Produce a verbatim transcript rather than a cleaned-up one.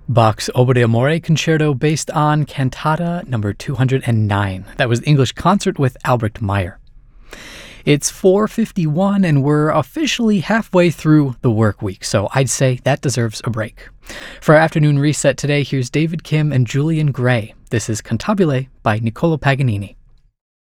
Bach's Obo d'Amore Concerto based on Cantata number two hundred nine. That was the English concert with Albrecht Meyer. It's four fifty-one and we're officially halfway through the work week, so I'd say that deserves a break. For our afternoon reset today, here's David Kim and Julian Gray. This is Cantabile by Niccolo Paganini.